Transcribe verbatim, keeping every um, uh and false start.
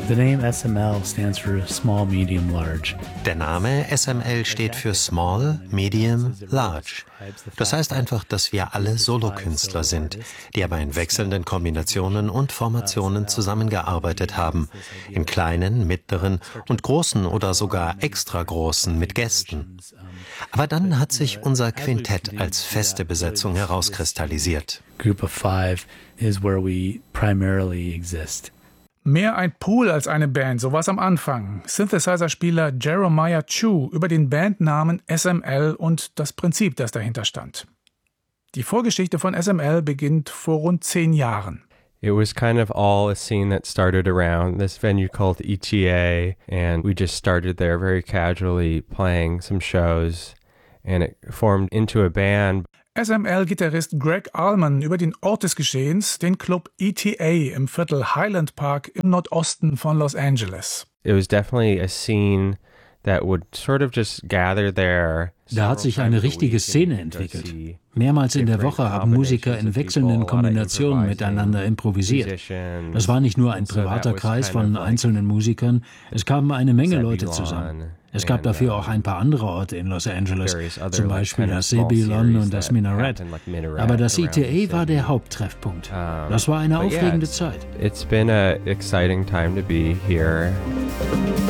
The name S M L stands for Small, Medium, Large. Der Name S M L steht für Small, Medium, Large. Das heißt einfach, dass wir alle Solokünstler sind, die aber in wechselnden Kombinationen und Formationen zusammengearbeitet haben. In kleinen, mittleren und großen oder sogar extra großen mit Gästen. Aber dann hat sich unser Quintett als feste Besetzung herauskristallisiert. Group of five is where we primarily exist. Mehr ein Pool als eine Band, so war's am Anfang. Synthesizer-Spieler Jeremiah Chu über den Bandnamen S M L und das Prinzip, das dahinter stand. Die Vorgeschichte von S M L beginnt vor rund zehn Jahren. It was kind of all a scene that started around this venue called E T A, and we just started there very casually playing some shows, and it formed into a band. S M L-Gitarrist Greg Allman über den Ort des Geschehens, den Club E T A im Viertel Highland Park im Nordosten von Los Angeles. It was definitely a scene that would sort of just gather there. Da hat sich eine richtige Szene entwickelt. Mehrmals in der Woche haben Musiker in wechselnden Kombinationen miteinander improvisiert. Das war nicht nur ein privater Kreis von einzelnen Musikern, es kamen eine Menge Leute zusammen. Es gab dafür auch ein paar andere Orte in Los Angeles, zum Beispiel das Zebulon und das Minarett. Aber das E T A war der Haupttreffpunkt. Das war eine aufregende Zeit. It's been an exciting time to be here.